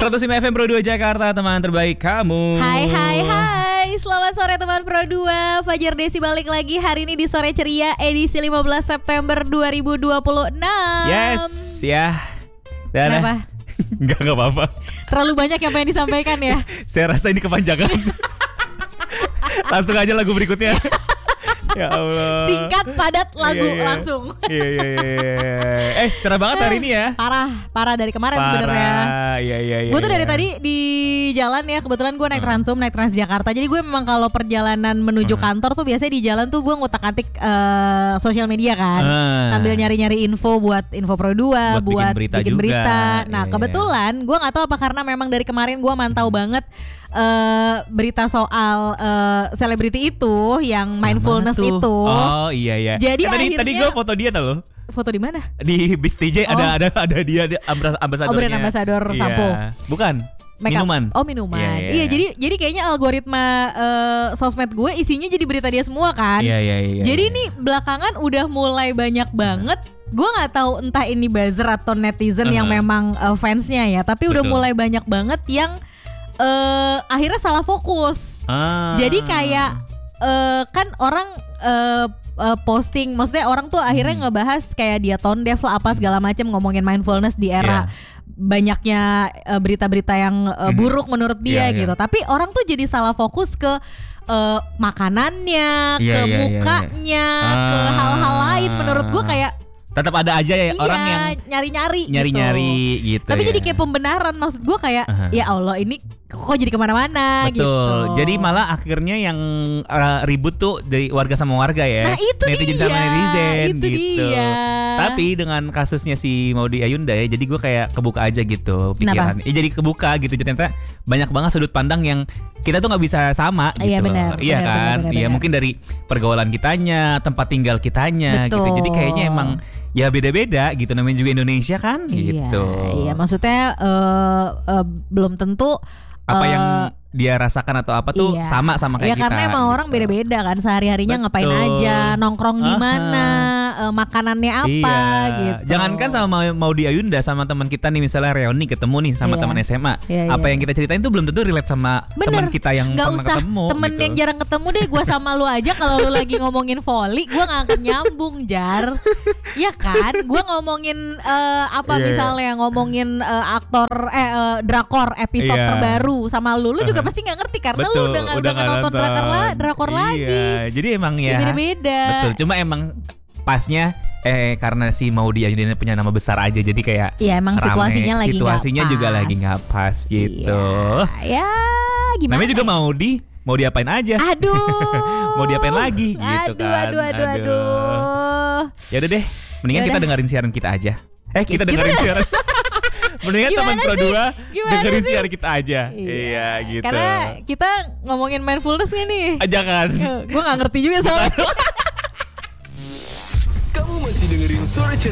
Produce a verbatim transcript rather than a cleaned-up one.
seratus lima F M Pro dua Jakarta, teman terbaik kamu. Hai hai hai, selamat sore teman Pro dua. Fajar Desi balik lagi hari ini di Sore Ceria edisi lima belas September dua ribu dua puluh enam. Yes, ya. Dan Kenapa? Enggak, enggak apa-apa. Terlalu banyak yang pengen disampaikan ya. Saya rasa ini kepanjangan. Langsung aja lagu berikutnya. Ya Allah. Singkat, padat, lagu Iya, iya. langsung. Iya, iya, iya, iya. Eh, cerah banget hari ini ya. Parah, parah dari kemarin sebenarnya. Parah, iya, iya, iya. Gue tuh dari iya. tadi di jalan ya, kebetulan gue naik Transum, naik Transjakarta. Jadi gue memang kalau perjalanan menuju kantor tuh biasanya di jalan tuh gue ngutak-atik uh, sosial media kan, Ah. sambil nyari-nyari info buat info Pro dua, Buat bikin buat berita bikin juga. berita. Nah Iya, kebetulan gue nggak tahu apa karena memang dari kemarin gue mantau banget uh, berita soal uh, selebriti itu yang mindfulness Mana tuh? itu. Oh iya iya. Jadi Eh, tadi akhirnya- tadi gue foto dia dah loh. Foto di mana? Di bis T J Oh. ada ada ada dia, dia ambas- ambasadornya. Oh, brand ambassador Iya. sampo. Bukan. Make up. Minuman. Oh minuman. Iya, Iya, iya. jadi jadi kayaknya algoritma uh, sosmed gue isinya jadi berita dia semua kan. Iya iya iya. Jadi iya. nih belakangan udah mulai banyak banget. Gue nggak tahu entah ini buzzer atau netizen yang Uh-huh. memang uh, fansnya ya. Tapi udah Betul. mulai banyak banget yang uh, akhirnya salah fokus. Ah. Jadi kayak uh, kan orang uh, uh, posting, maksudnya orang tuh akhirnya Hmm. ngebahas kayak dia tone deaf lah apa segala macam, ngomongin mindfulness di era banyaknya uh, berita-berita yang uh, Mhm. buruk menurut dia Iya, iya. gitu. Tapi orang tuh jadi salah fokus ke uh, makanannya, Iya, ke iya, iya, iya. mukanya, ke Ah. hal-hal lain. Menurut gue kayak tetap ada aja ya iya, orang yang nyari-nyari, nyari-nyari gitu. gitu. Tapi ya. jadi kayak pembenaran, maksud gue kayak Aha. ya Allah ini kok jadi kemana-mana Betul. gitu. Jadi malah akhirnya yang uh, ribut tuh dari warga sama warga ya. Nah itu netizen dia, sama netizen itu gitu. dia. Tapi dengan kasusnya si Maudy Ayunda ya, jadi gue kayak kebuka aja gitu pikiran. Ya jadi kebuka gitu. Ternyata banyak banget sudut pandang yang kita tuh nggak bisa sama gitu. Iya, loh. benar, Iya benar, kan. benar, benar, Iya benar. mungkin dari pergaulan kitanya, tempat tinggal kitanya Betul. gitu. Jadi kayaknya emang ya beda-beda gitu. Namanya juga Indonesia kan gitu. Iya, iya maksudnya uh, uh, belum tentu Apa uh, yang dia rasakan atau apa tuh iya. sama sama kayak ya, kita. karena emang orang gitu. beda-beda kan sehari-harinya ngapain Betul. aja, nongkrong di Aha. mana, uh, makanannya apa Iya. gitu. Jangankan sama Maudy Ayunda, sama teman kita nih misalnya Reoni ketemu nih sama Iya. teman S M A. Iya, Apa iya. yang kita ceritain tuh belum tentu relate sama Bener. teman kita yang Gak pernah usah ketemu. temen gitu. yang jarang ketemu deh, gue sama lu aja kalau lu lagi ngomongin volley, gue gak akan nyambung Jar. Ya kan, gue ngomongin uh, apa Iya, iya. misalnya ngomongin uh, aktor eh uh, drakor episode Iya. terbaru sama lu, lu juga Uh-huh. pasti nggak ngerti karena Betul, lu udah nggak udah nggak nonton drakor, la, drakor Iya, lagi. jadi emang Ya ya. beda-beda. Betul, cuma emang pasnya eh karena si Maudy Ayunda ini punya nama besar aja, jadi kayak Iya emang rame. situasinya lagi nggak Situasinya juga pas. lagi nggak pas gitu. Iya, ya gimana? Namanya juga ya? Maudy, mau diapain aja? Aduh. Mau diapain lagi gitu aduh, kan. Aduh, aduh, aduh. Ya udah deh, mendingan Yaudah. kita dengerin siaran kita aja. Eh kita Kita- dengerin siaran. Mendingan teman Gimana Pro sih? dua Gimana dengerin sih? siaran kita aja. Iya, gitu. Karena kita ngomongin mindfulness-nya nih. Ah, jangan. Gue gak ngerti juga soalnya. Kamu masih dengerin Sore Ceria.